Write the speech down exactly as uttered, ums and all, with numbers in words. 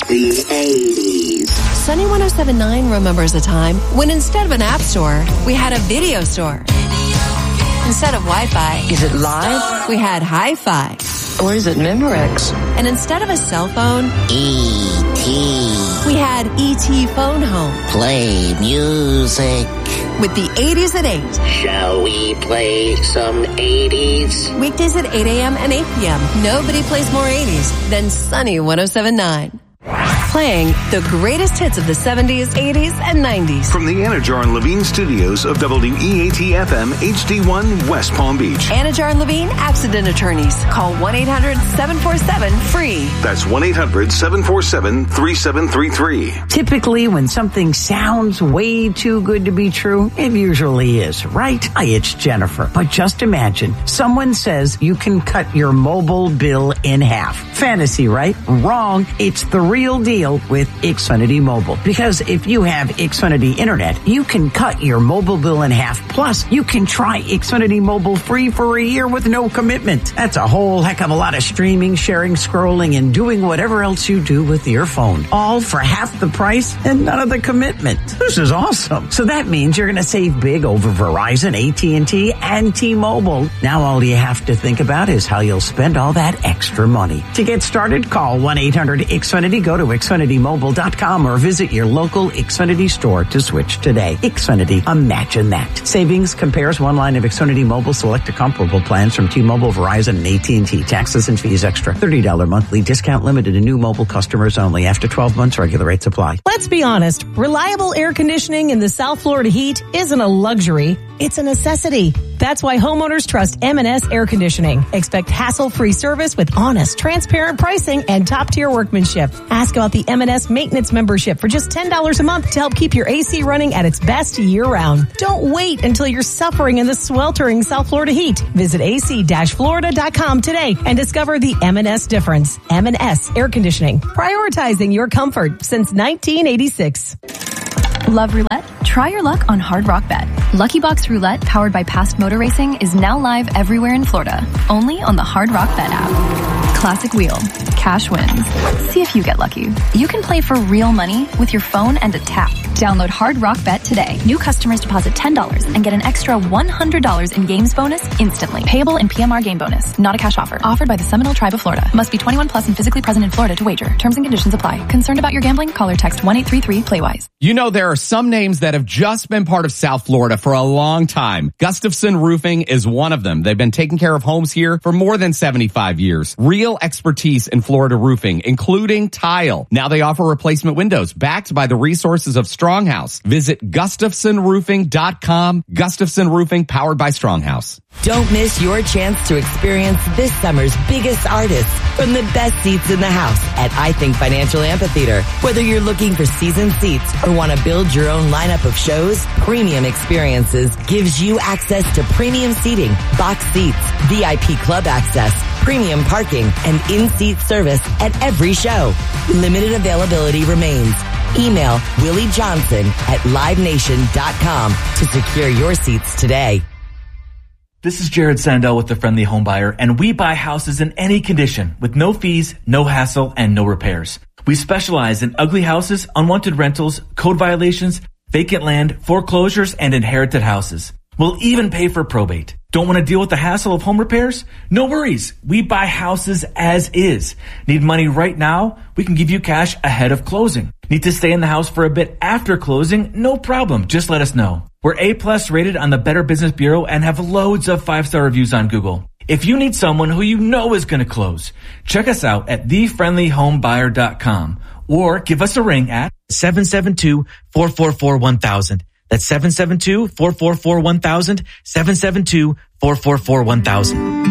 The eighties. Sunny one oh seven point nine remembers a time when instead of an app store, we had a video store. Instead of Wi-Fi, is it live? We had Hi-Fi. Or is it Memorex? And instead of a cell phone, E T we had E T Phone Home. Play music. With the eighties at eight. Shall we play some eighties? Weekdays at eight a.m. and eight p.m. Nobody plays more eighties than Sunny one oh seven point nine. Playing the greatest hits of the seventies, eighties, and nineties. From the Anajar and Levine studios of W E A T F M H D one West Palm Beach. Anajar and Levine Accident Attorneys. Call one eight hundred seven four seven free. That's one eight hundred seven four seven three seven three three. Typically, when something sounds way too good to be true, it usually is, right? Hi, it's Jennifer. But just imagine, someone says you can cut your mobile bill in half. Fantasy, right? Wrong. It's the real deal with Xfinity Mobile. Because if you have Xfinity Internet, you can cut your mobile bill in half. Plus, you can try Xfinity Mobile free for a year with no commitment. That's a whole heck of a lot of streaming, sharing, scrolling, and doing whatever else you do with your phone. All for half the price and none of the commitment. This is awesome. So that means you're going to save big over Verizon, A T and T, and T-Mobile. Now all you have to think about is how you'll spend all that extra money. To get started, call one eight hundred X Finity, go to Xfinity Mobile dot com or visit your local Xfinity store to switch today. Xfinity, imagine that. Savings compares one line of Xfinity Mobile, select a comparable plans from T-Mobile, Verizon, and A T and T. Taxes and fees extra. thirty dollars monthly discount limited to new mobile customers only. After twelve months, regular rates apply. Let's be honest. Reliable air conditioning in the South Florida heat isn't a luxury. It's a necessity. That's why homeowners trust M and S Air Conditioning. Expect hassle-free service with honest, transparent pricing and top-tier workmanship. Ask about the M and S Maintenance Membership for just ten dollars a month to help keep your A C running at its best year-round. Don't wait until you're suffering in the sweltering South Florida heat. Visit A C Florida dot com today and discover the M and S difference. M and S Air Conditioning, prioritizing your comfort since nineteen eighty-six. Love roulette? Try your luck on Hard Rock Bet. Lucky Box Roulette, powered by Past Motor Racing, is now live everywhere in Florida. Only on the Hard Rock Bet app. Classic wheel. Cash wins. See if you get lucky. You can play for real money with your phone and a tap. Download Hard Rock Bet today. New customers deposit ten dollars and get an extra one hundred dollars in games bonus instantly. Payable in P M R game bonus. Not a cash offer. Offered by the Seminole Tribe of Florida. Must be twenty-one plus and physically present in Florida to wager. Terms and conditions apply. Concerned about your gambling? Call or text one eight three three play wise. You know, there are some names that have just been part of South Florida for a long time. Gustafson Roofing is one of them. They've been taking care of homes here for more than seventy-five years. Real expertise in Florida roofing, including tile. Now they offer replacement windows backed by the resources of Stronghouse. Visit Gustafson Roofing dot com. Gustafson Roofing, powered by Stronghouse. Don't miss your chance to experience this summer's biggest artists from the best seats in the house at I Think Financial Amphitheater. Whether you're looking for season seats or want to build your own lineup of shows, Premium Experiences gives you access to premium seating, box seats, V I P club access, premium parking, and in-seat service at every show. Limited availability remains. Email Willie Johnson at live nation dot com to secure your seats today. This is Jared Sandell with The Friendly Home Buyer, and we buy houses in any condition with no fees, no hassle, and no repairs. We specialize in ugly houses, unwanted rentals, code violations, vacant land, foreclosures, and inherited houses. We'll even pay for probate. Don't want to deal with the hassle of home repairs? No worries. We buy houses as is. Need money right now? We can give you cash ahead of closing. Need to stay in the house for a bit after closing? No problem. Just let us know. We're A-plus rated on the Better Business Bureau and have loads of five-star reviews on Google. If you need someone who you know is going to close, check us out at the friendly home buyer dot com or give us a ring at seven seven two, four four four, one thousand. That's seven seven two, four four four, one thousand, seven seven two, four four four, one thousand.